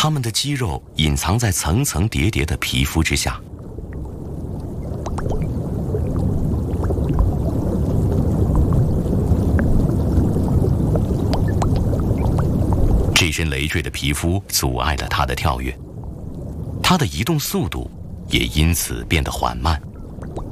它们的肌肉隐藏在层层叠叠的皮肤之下。这身累赘的皮肤阻碍了它的跳跃，它的移动速度也因此变得缓慢。